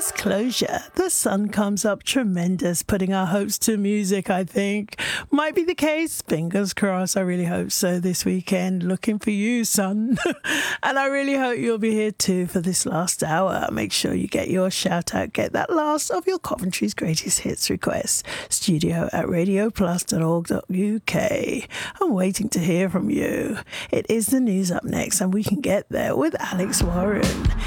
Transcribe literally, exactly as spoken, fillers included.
Disclosure. The sun comes up tremendous, putting our hopes to music, I think. Might be the case. Fingers crossed. I really hope so this weekend. Looking for you, son. And I really hope you'll be here too for this last hour. Make sure you get your shout out. Get that last of your Coventry's greatest hits requests. Studio at radio plus dot org dot U K. I'm waiting to hear from you. It is the news up next, and we can get there with Alex Warren.